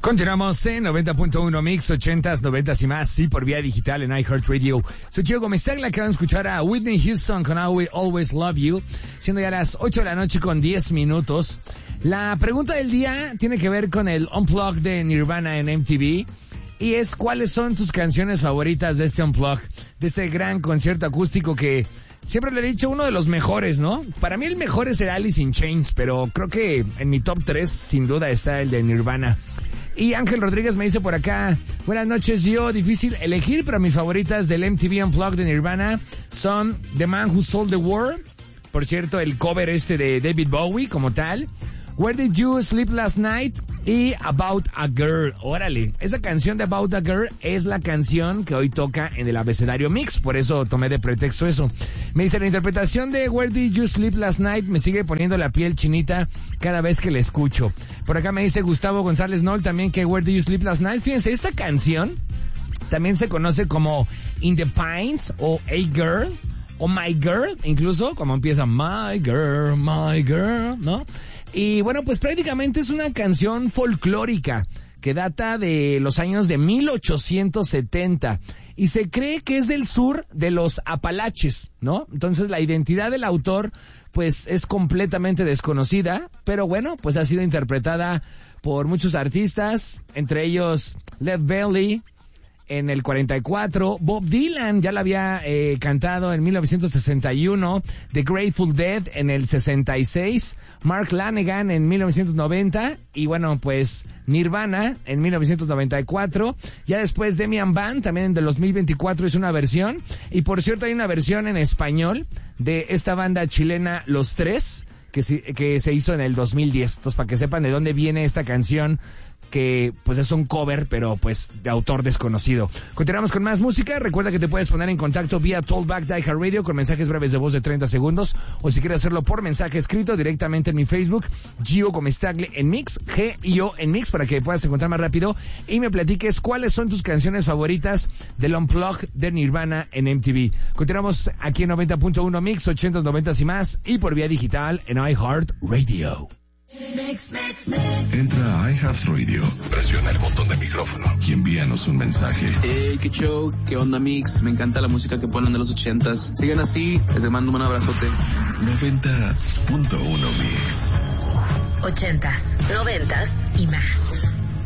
Continuamos en 90.1 Mix, 80s, 90s y más, sí, por vía digital en iHeartRadio. Soy Chico Gómez Tagla, acaban de escuchar a Whitney Houston con I Will Always Love You, siendo ya las 8 de la noche con 10 minutos. La pregunta del día tiene que ver con el Unplugged de Nirvana en MTV, y es ¿cuáles son tus canciones favoritas de este Unplugged, de este gran concierto acústico que siempre le he dicho uno de los mejores, ¿no? Para mí el mejor es el Alice in Chains, pero creo que en mi top 3 sin duda está el de Nirvana. Y Ángel Rodríguez me dice por acá, buenas noches, yo, difícil elegir, pero mis favoritas del MTV Unplugged de Nirvana son The Man Who Sold the World, por cierto, el cover de David Bowie como tal, Where Did You Sleep Last Night y About a Girl. Órale, esa canción de About a Girl es la canción que hoy toca en el abecedario Mix, por eso tomé de pretexto eso. Me dice, la interpretación de Where Did You Sleep Last Night me sigue poniendo la piel chinita cada vez que la escucho. Por acá me dice Gustavo González Noll también que Where Did You Sleep Last Night. Fíjense, esta canción también se conoce como In the Pines o A Girl o My Girl, incluso como empieza My Girl, ¿no? Y bueno, pues prácticamente es una canción folclórica que data de los años de 1870 y se cree que es del sur de los Apalaches, ¿no? Entonces la identidad del autor pues es completamente desconocida, pero bueno, pues ha sido interpretada por muchos artistas, entre ellos Led Belly en el 44, Bob Dylan ya la había cantado en 1961, The Grateful Dead en el 66, Mark Lanegan en 1990 y bueno, pues Nirvana en 1994, ya después Demian Band también en el 2024 hizo una versión, y por cierto hay una versión en español de esta banda chilena Los Tres que se hizo en el 2010, entonces para que sepan de dónde viene esta canción, que pues es un cover, pero pues de autor desconocido. Continuamos con más música. Recuerda que te puedes poner en contacto vía Talkback de iHeartRadio con mensajes breves de voz de 30 segundos, o si quieres hacerlo por mensaje escrito directamente en mi Facebook, Gio Gómez Tagle en Mix, G-I-O en Mix, para que puedas encontrar más rápido y me platiques cuáles son tus canciones favoritas del Unplugged de Nirvana en MTV. Continuamos aquí en 90.1 Mix, 80s, 90s y más, y por vía digital en iHeartRadio. Entra a iHeartRadio, presiona el botón de micrófono y envíanos un mensaje. Hey, qué show, qué onda Mix, me encanta la música que ponen de los 80s. Sigan así, les mando un abrazote. 90.1 Mix. 80s, 90s y más.